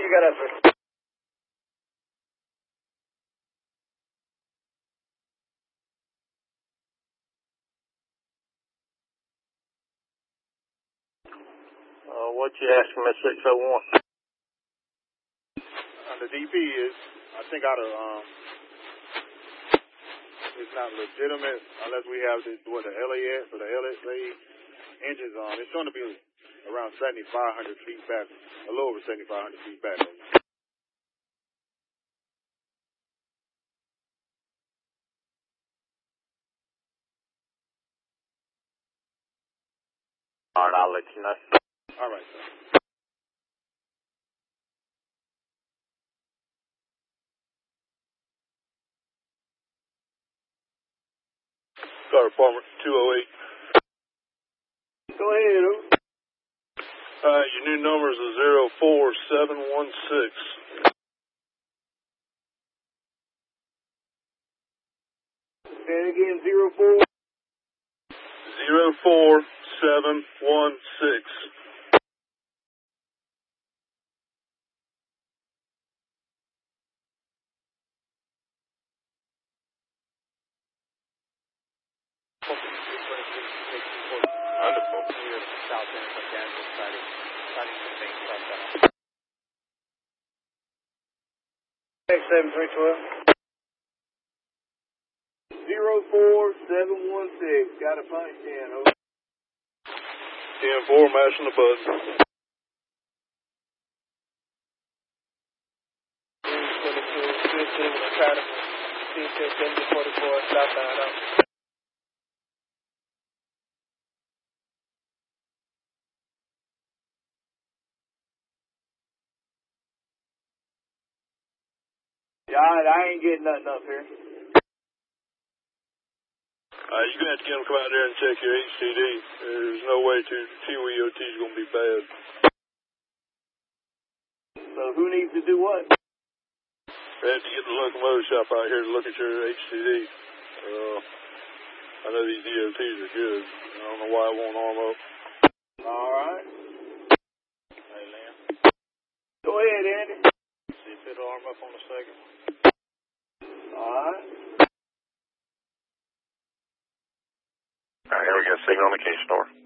you got up, sir? What you asking me, 601? The DP is, I think, out of, it's not legitimate unless we have the LAS or the LSA engines on. It's going to be around 7,500 feet back, a little over 7,500 feet back. All right, I'll let you know. All right, sir. Car Department 208. Go ahead, Your new number is 04716. Say it again, 04? 04716. Wonderful. Here, south end of Danville, starting from the main south. X7312. 04716. Got a punch in, over. 10-4, mashing the button. 322, 15, Academy. C-644, southbound out. Yeah, I ain't getting nothing up here. You're going to have to get them to come out there and check your HTD. There's no way TWEOT is going to be bad. So who needs to do what? They have to get the locomotive shop out here to look at your HTD. I know these DOTs are good. I don't know why it won't arm up. All right. Hey, Lamb. Go ahead, Andy. See if it'll arm up on the second. All right. All right, here we go. Signal on the case store.